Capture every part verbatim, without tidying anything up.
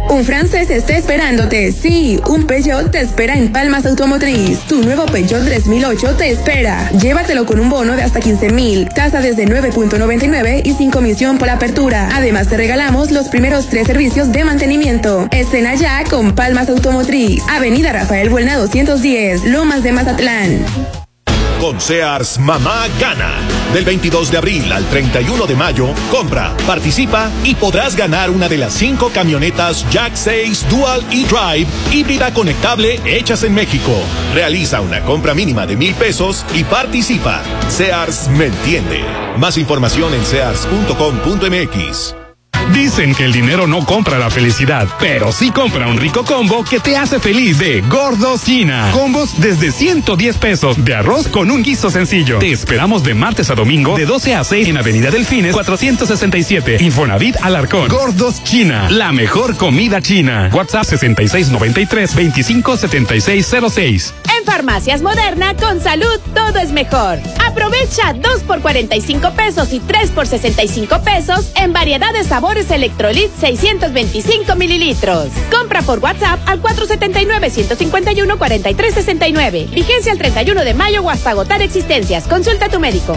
Un francés está esperándote. Sí, un Peugeot te espera en Palmas Automotriz. Tu nuevo Peugeot tres mil ocho te espera. Llévatelo con un bono de hasta quince mil, tasa desde nueve punto noventa y nueve y sin comisión por apertura. Además te regalamos los primeros tres servicios de mantenimiento. Escena ya con Palmas Automotriz. Avenida Rafael Buelna doscientos diez, Lomas de Mazatlán. Con Sears, mamá gana. Del veintidós de abril al treinta y uno de mayo, compra, participa y podrás ganar una de las cinco camionetas Jack seis Dual e-Drive híbrida conectable hechas en México. Realiza una compra mínima de mil pesos y participa. Sears me entiende. Más información en sears punto com punto m x. Dicen que el dinero no compra la felicidad, pero sí compra un rico combo que te hace feliz de Gordos China. Combos desde ciento diez pesos de arroz con un guiso sencillo. Te esperamos de martes a domingo de doce a seis en Avenida Delfines cuatrocientos sesenta y siete, Infonavit Alarcón. Gordos China, la mejor comida china. WhatsApp sesenta y seis noventa y tres veinticinco setenta y seis cero seis. En Farmacias Moderna, con salud todo es mejor. Aprovecha dos por cuarenta y cinco pesos y tres por sesenta y cinco pesos en variedad de sabores Electrolit seiscientos veinticinco mililitros. Compra por WhatsApp al cuatro siete nueve, uno cinco uno, cuatro tres seis nueve. Vigencia el treinta y uno de mayo o hasta agotar existencias. Consulta a tu médico.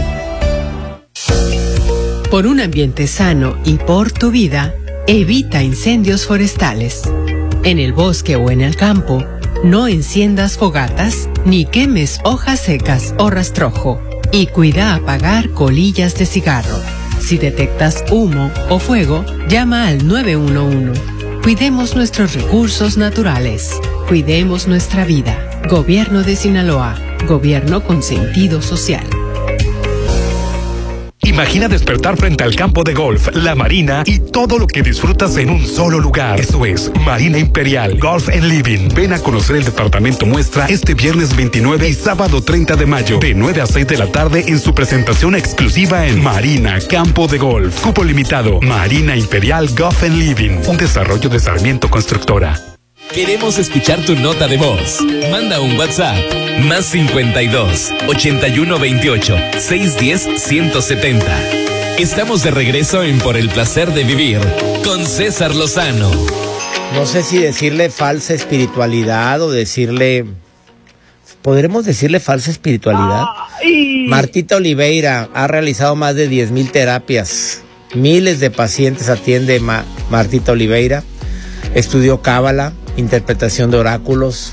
Por un ambiente sano y por tu vida, evita incendios forestales. En el bosque o en el campo, no enciendas fogatas ni quemes hojas secas o rastrojo. Y cuida apagar colillas de cigarro. Si detectas humo o fuego, llama al nueve uno uno. Cuidemos nuestros recursos naturales. Cuidemos nuestra vida. Gobierno de Sinaloa. Gobierno con sentido social. Imagina despertar frente al campo de golf, la marina y todo lo que disfrutas en un solo lugar. Eso es Marina Imperial Golf and Living. Ven a conocer el departamento muestra este viernes veintinueve y sábado treinta de mayo, de nueve a seis de la tarde en su presentación exclusiva en Marina Campo de Golf. Cupo limitado. Marina Imperial Golf and Living. Un desarrollo de Sarmiento Constructora. Queremos escuchar tu nota de voz. Manda un WhatsApp. Más cincuenta y dos, ochenta y uno veintiocho, seiscientos diez, ciento setenta. Estamos de regreso en Por el Placer de Vivir con César Lozano. No sé si decirle falsa espiritualidad o decirle... ¿Podremos decirle falsa espiritualidad? Ay. Martita Oliveira ha realizado más de diez mil terapias. Miles de pacientes atiende Ma- Martita Oliveira. Estudió cábala, interpretación de oráculos.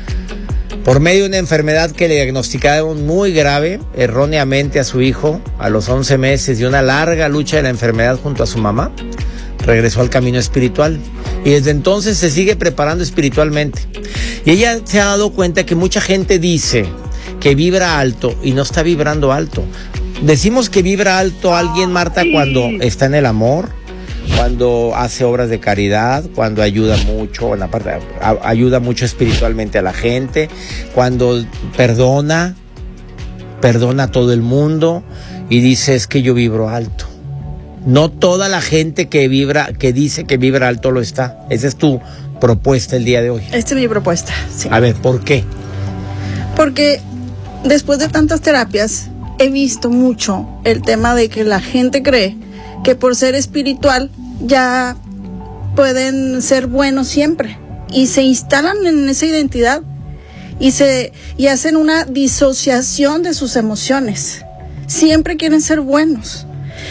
Por medio de una enfermedad que le diagnosticaron muy grave, erróneamente a su hijo, a los once meses, y una larga lucha de la enfermedad junto a su mamá, regresó al camino espiritual. Y desde entonces se sigue preparando espiritualmente. Y ella se ha dado cuenta que mucha gente dice que vibra alto y no está vibrando alto. Decimos que vibra alto alguien, Marta, cuando está en el amor, cuando hace obras de caridad, cuando ayuda mucho, en la parte, a, ayuda mucho espiritualmente a la gente, cuando perdona, perdona a todo el mundo y dice es que yo vibro alto. No toda la gente que vibra, que dice que vibra alto lo está. Esa es tu propuesta el día de hoy. Esta es mi propuesta, sí. A ver, ¿por qué? Porque después de tantas terapias he visto mucho el tema de que la gente cree que por ser espiritual ya pueden ser buenos siempre y se instalan en esa identidad y se y hacen una disociación de sus emociones. Siempre quieren ser buenos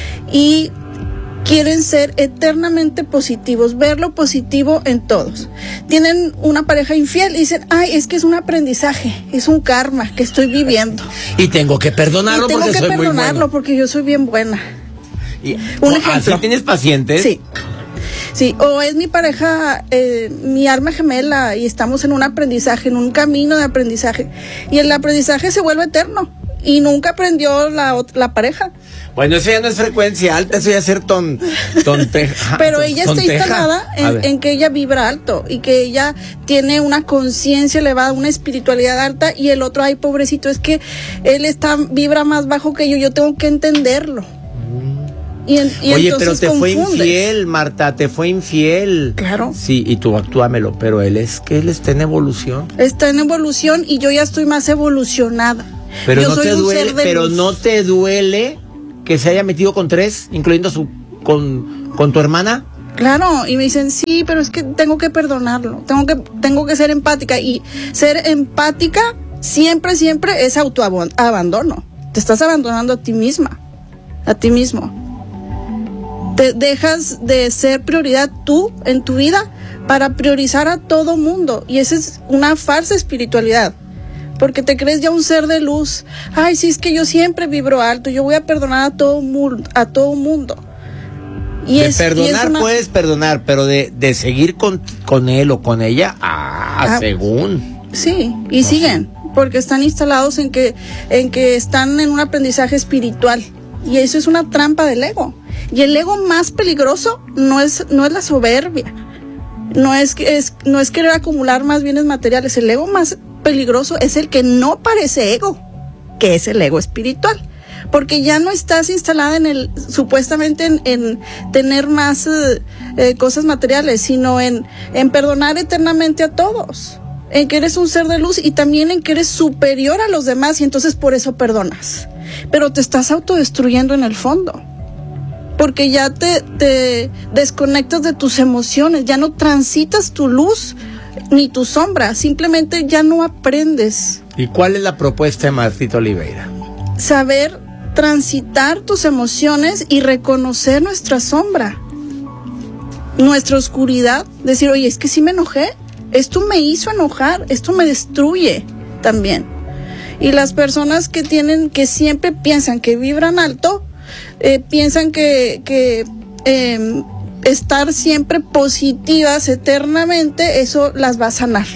y quieren ser eternamente positivos, ver lo positivo en todos. Tienen una pareja infiel y dicen, ay, es que es un aprendizaje, es un karma que estoy viviendo. Y tengo que perdonarlo y tengo porque que soy muy perdonarlo bueno. porque yo soy bien buena. Y, un ejemplo. ¿Así tienes pacientes? Sí. Sí, o es mi pareja, eh, mi alma gemela y estamos en un aprendizaje, en un camino de aprendizaje. Y el aprendizaje se vuelve eterno y nunca aprendió la, la pareja. Bueno, eso ya no es frecuencia alta, eso ya es ser ton, tonteja. Pero ella está tonteja. instalada en, en que ella vibra alto y que ella tiene una conciencia elevada, una espiritualidad alta y el otro, ay, pobrecito, es que él está vibra más bajo que yo, yo tengo que entenderlo. Y en, y Oye, pero te confundes. fue infiel, Marta, te fue infiel. Claro. Sí, y tú actúamelo, pero él es que él está en evolución. Está en evolución y yo ya estoy más evolucionada. Pero yo no soy te un duele, ser de pero luz. no te duele que se haya metido con tres, incluyendo su con, con tu hermana. Claro, y me dicen, sí, pero es que tengo que perdonarlo, tengo que, tengo que ser empática. Y ser empática siempre, siempre es autoabandono. Te estás abandonando a ti misma, a ti mismo. Te dejas de ser prioridad tú en tu vida para priorizar a todo mundo. Y esa es una falsa espiritualidad. Porque te crees ya un ser de luz. Ay, sí, es que yo siempre vibro alto, yo voy a perdonar a todo mundo, a todo mundo. Y de es, perdonar y es una... puedes perdonar, pero de, de seguir con, con él o con ella, ah, ah según. Sí, y no siguen, sé. Porque están instalados en que, en que están en un aprendizaje espiritual. Y eso es una trampa del ego. Y el ego más peligroso no es, no es la soberbia, no es, es, no es querer acumular más bienes materiales. El ego más peligroso es el que no parece ego, que es el ego espiritual. Porque ya no estás instalada en el, supuestamente en, en tener más eh, eh, cosas materiales, sino en, en perdonar eternamente a todos, en que eres un ser de luz y también en que eres superior a los demás y entonces por eso perdonas. Pero te estás autodestruyendo en el fondo, porque ya te, te desconectas de tus emociones, ya no transitas tu luz ni tu sombra, simplemente ya no aprendes. ¿Y cuál es la propuesta de Martita Oliveira? Saber transitar tus emociones y reconocer nuestra sombra, nuestra oscuridad, decir, oye, es que sí me enojé, esto me hizo enojar, esto me destruye también. Y las personas que tienen, que siempre piensan que vibran alto, eh, piensan que, que eh, estar siempre positivas eternamente, eso las va a sanar.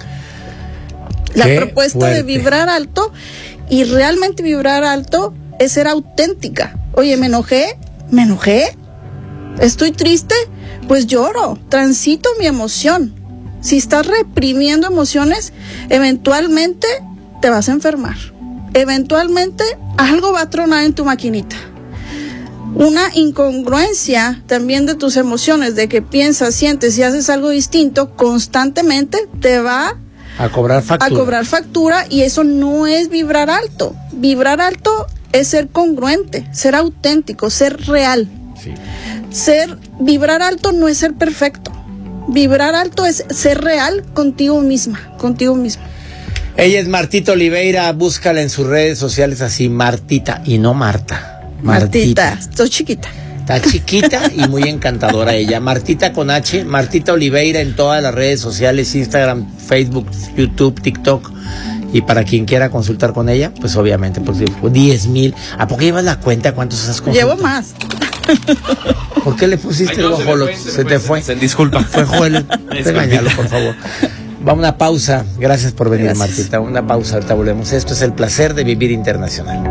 La Qué propuesta fuerte. De vibrar alto, y realmente vibrar alto es ser auténtica. Oye, me enojé, me enojé, estoy triste, pues lloro, transito mi emoción. Si estás reprimiendo emociones, eventualmente te vas a enfermar. Eventualmente algo va a tronar en tu maquinita. Una incongruencia también de tus emociones, de que piensas, sientes y haces algo distinto constantemente, te va a cobrar factura. A cobrar factura, y eso no es vibrar alto. Vibrar alto es ser congruente, ser auténtico, ser real. Sí. Ser, vibrar alto no es ser perfecto. Vibrar alto es ser real contigo misma, contigo mismo. Ella es Martita Oliveira, búscala en sus redes sociales así, Martita, y no Marta. Martita. Martita, estoy chiquita. Está chiquita y muy encantadora ella. Martita con H, Martita Oliveira en todas las redes sociales, Instagram, Facebook, YouTube, TikTok. Y para quien quiera consultar con ella, pues obviamente, pues diez mil. ¿A poco llevas la cuenta? ¿Cuántos has consultado? Llevo más. ¿Por qué le pusiste Ay, no, el ojo? Se, fue, se, se te fue. Se disculpa. Fue Joel. Regáñalo, por favor. Va una pausa. Gracias por venir, Gracias. Martita. Una pausa, ahorita volvemos. Esto es El Placer de Vivir Internacional.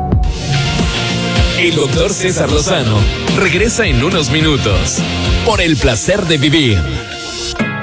El doctor César Lozano regresa en unos minutos por El Placer de Vivir.